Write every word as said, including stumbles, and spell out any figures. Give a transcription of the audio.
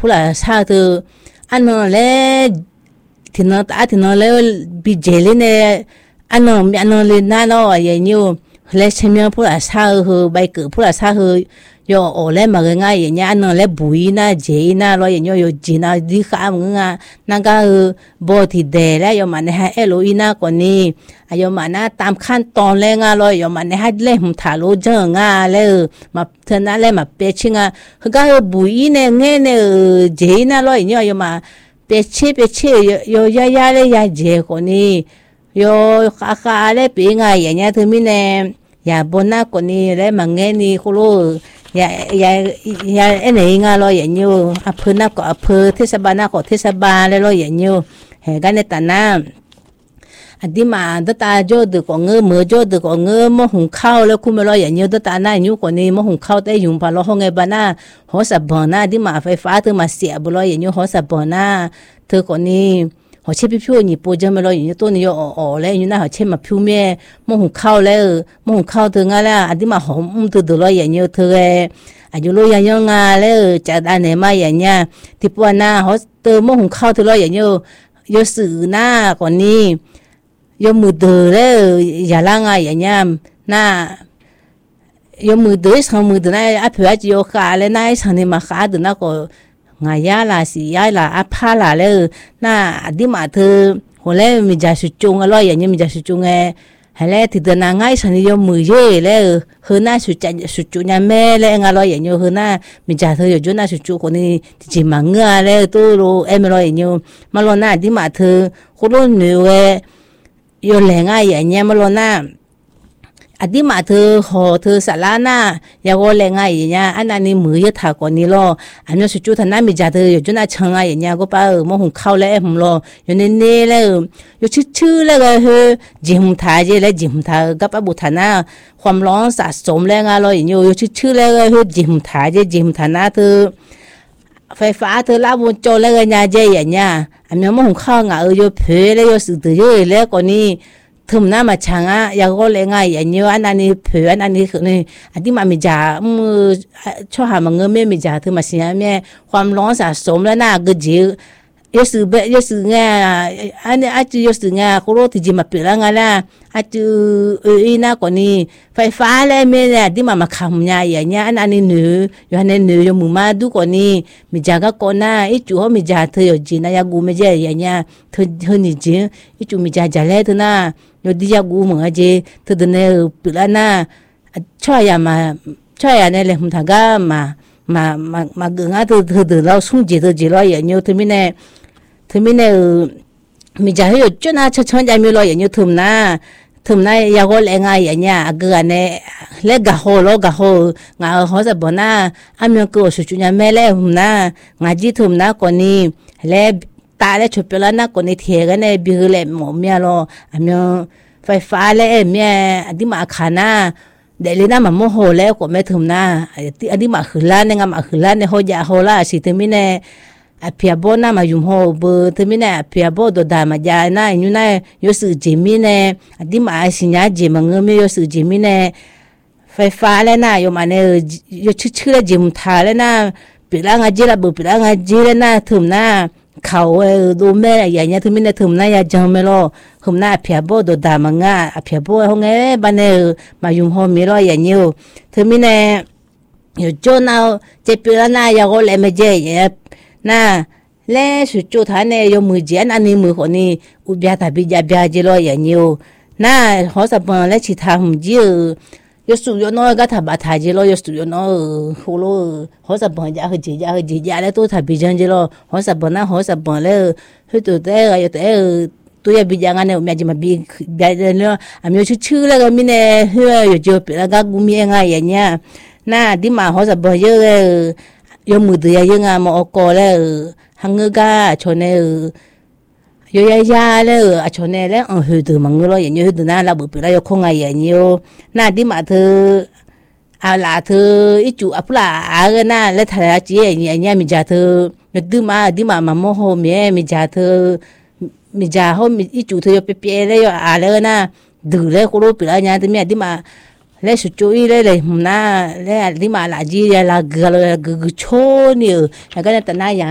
ผู้ละชาเธออันนั้นแหละที่นั่นตาที่นั่นแล้วบิเจลิเนี่ยอันนั้นมีอันนั้นเลยน่าเนาะอย่างนี้แล้วเชื่อมผู้ละชาเฮใบเกิดผู้ละชาเฮยอโอเล่มาง่ายอย่างนี้อันนั้นแหละบุยน่าเจน่าเราอย่างนี้ยจีน่าดีข้ามง่ายนั่นก็บอที่เดแล้วยอมันให้เอโลอีน่าก่อนนี้ยอมันน่าตามขั้นตอนเลยง่ายเลยยอมันให้เล่มถ่ายรูปเจอง่ายเลยมาเธอนั่นเลยมาเปชิงอ่ะคือก็บุยเนี่ยเงี้ยเนี่ยเจน่าเราอย่างนี้ยอมาเปชิเปชิยอยายาเลยยาเจก่อนนี้ยอข้าข้าเลยเป็นไงอย่างนี้เธอมีเนี่ยอย่าบนหน้าก่อนนี้แล้วมาเงี้ยนี่คุโร่อย่าอย่าอย่าเอ็นเองอ่ะเราอย่างนี้อำเภอหน้าก็อำเภอเทศบาลหน้าก็เทศบาลเลยเราอย่างนี้เห็นกันในตาหน้าอันที่มาตั้งแต่โจดึกก็เงื้อมือโจดึกก็เงื้อมหุงข้าวแล้วคุณไม่เราอย่างนี้ตั้งแต่หน้าอยู่กว่านี้มหุงข้าวได้ยุ่งพอเราห้องไงบ้านหน้าหัวสับบ่อหน้าที่มาไฟฟ้าเธอมาเสียบุเราอย่างนี้หัวสับบ่อหน้าเธอคนนี้หัวเชื่อพี่ๆนี่ปูจะไม่เราอย่างนี้ตัวนี้อ๋อๆแล้วอยู่หน้าหัวเชื่อมาพิวเมียมหุงข้าวแล้วมหุงข้าวเธอไงล่ะอันที่มาหอมเธอดูเราอย่างนี้เธออายุรู้ยังยังงาเลยจากอันไหนมาอย่างเงี้ยที่ปวดหน้าเขาเติมมหุงข้าวเธอเราอย่างเงี้ยยสื่อหน้าก่อนนี้ยมือเดือเลยอย่าล่างอย่างเงี้ยหน้ายมือเดือสองมือเดือนะอาเผื่อจะโยกาเลยนะสันนิมาขาเดือนะก็งายาลาสียาลาอาพาลาเลยหน้าอดีมาเธอคนแรกมีจ่าสุจงอร่อยอย่างเงี้ยมีจ่าสุจงไงให้แล้วที่เดินง่ายสันนิยมมือเย่แล้วเฮือหน้าสุจสุจุญาแม่แล้วงานเราอย่างเงี้ยเฮือหน้ามีจ่าเธออยู่จุหน้าสุจุคนนี้ที่จีมังเงาแล้วตู้รู้เอ็มเราอย่างเงี้ยมาลอหน้าที่มาเธอคนรู้เหนื่อยอยู่แรงง่ายอย่างเงี้ยมาลอหน้าอดีมาเธอหอเธอสาราหน้าอยากว่าแรงง่ายอย่างเงี้ยอันนั้นนี่มือเยอะถากว่านี้รออันนี้สุจุท่านนั้นมีจ่าเธออยู่จุหน้าช่างง่ายอย่างเงี้ยก็ไปเออมองหุงข้าวแล้วผมรออยู่ในนี้แล้วอยู่ชื่อๆแล้วก็เฮอจิมทายเจแล้วจิมทายก็ไปบุษนาความร้อนสะสมแรงอะไรอย่างเงี้ยอยู่ชื่อๆแล้วก็เฮอจิมทายเจจิมทานาเธอไฟฟ้าเธอลาบนโจแล้วก็ยาเจอย่างเงี้ยอันนี้มองหุงข้าวง่ะเอออยู่เพลแล้วอยู่สื่อเยอะแล้วก็นี่ถึงหน้ามาช่างอ่ะอยากก็เลยง่ายอย่างเงี้ยอันนั้นนี่เผื่ออันนั้นนี่คือนี่อันที่มามีจ่ามือชอบหามาเงินไม่มีจ่าถึงมาเสียแม่ความร้อนสะสมแล้วหน้าก็เจี๋ยศเบยศเงี้ยอันนี้อาจจะยศเงี้ยเขารู้ที่จะมาเปลี่ยนงานละอาจจะเอออีน่าก่อนนี้ไฟฟ้าแล้วแม่เนี่ยที่มามาคำเนี่ยอย่างเงี้ยอันนี้หนูอยู่อันนี้หนูอยู่มือมาดูก่อนนี้มีจ่าก็ก่อนหน้าอีจู่เขามีจ่าเธออยู่จีน่าอยากกูไม่ใช่อย่างเงี้ยเธอเธอนี่จีอีจู่มีจ่าจ่าแล้วเธอน่ะอยู่ดีอยากกูเหมือนจีเธอเดินเนี่ยเปลี่ยนน่ะช่วยอย่ามาช่วยอย่าเนี่ยเลยผมทำก็มามามามาเกิงอ่ะเธอเธอเธอเราสุ่มจีเธอจีเราอย่างเงี้ยเธอไม่เนี่ยเธอไม่เนี่ยมีจ่าให้อยู่จุดน่ะชัดชัดใจมีเราอย่างเงี้ยถึงน่ะถึงน่ะอยากว่าแรงอย่างเงี้ยเกินเนี่ยเล็กกะโหโลกะโหงาเขาจะบอกน่ะอันนี้ก็สุดจุดเนี่ยแม่เล่ผมน่ะงาจีถึงน่ะก่อนนี้เล่ตาเล่ชุบไปแล้วน่ะก่อนนี้เทียกันเนี่ยบิวเล่หมอเมียเราอันนี้ไฟฟ้าเล่เมียอันที่มาขาน่ะเดี๋ยวนี้มันโมโหแล้วก็ไม่ถึงนะอันนี้มาขึ้นล้านเนี่ยงามาขึ้นล้านเนี่ยเขาอยากเขาละสิถึงไม่เนี่ยเพียบน่ะมายุ่งหัวเบอร์ถึงไม่เนี่ยเพียบตัวดามาจ่ายน่ะอยู่น่ะยศจิมิเนี่ยอันนี้มาสิญญาจิมังเงินไม่ยศจิมิเนี่ยไฟฟ้าแล้วน่ะอยู่มาเนี่ยยศชื่อแล้วจิมทาแล้วน่ะปีละงาจีละเบอร์ปีละงาจีแล้วน่ะถึงน่ะเขาเออดูแม่อย่างเงี้ยถึงไม่เนี่ยถึงน่ะอยากจังไม่รอถึงน่ะเพียบตัวดามังอ่ะเพียบห้องเอ๋บ้านเนี่ยมายุ่งหัวไม่รออย่างเงี้ยถึงไม่เนี่ยอยู่จนเอาเจ็บปีละน่ะอยากก็เลยไม่เจ๊เนี่ยน่ะเล่สุดจุดท่านเนี่ยยมือเจียนอันนี้มือคนนี้อุบยาตาบิจาบิจาลอยอย่างเงี้ยน่ะเขาสับปะรดเล่ชิทาหุ่นเจียยสุยน้อยก็ทับทาจิโลยสุยน้อยโหโลเขาสับปะรดจะให้จีจะให้จีจะแล้วตัวทับบิจันจิโลเขาสับปะรดน่ะเขาสับปะรดเลยให้ตัวเต้ก็ตัวเอ๋ตัวยับบิจังอันเนี่ยมีอะไรมาบิบิจันเลยอ่ะมีชื่อชื่อแล้วก็มีเนี่ยเฮ้ยอยู่จบแล้วก็กูมีอะไรอย่างเงี้ยน่ะที่มาเขาสับปะรดเยอะยมือเดียยังงามออกแล้วหังเงกาชนเนยยายาแล้วอชนเนแล้วเออหือตัวมังเราอย่างนี้หือตัวน่าเราบุปผาเราคงไงอย่างนี้น่าที่มาเธออาลาเธออีจู่อัปลาอาเกน่าและทารจีอย่างนี้มีจ่าเธอนึกดูมาที่มามาโมโหเมียมีจ่าเธอมีจ่าเขามีอีจู่เธอเปียๆแล้วอาแล้วน่าดูแล้วก็รู้ปีละอย่างที่มีที่มาเล่สุดจุยเล่เลยมันน่ะเล่ที่มาหลายจีเล่ละกะละกะกะโชนี่แล้วก็แต่น่าอย่าง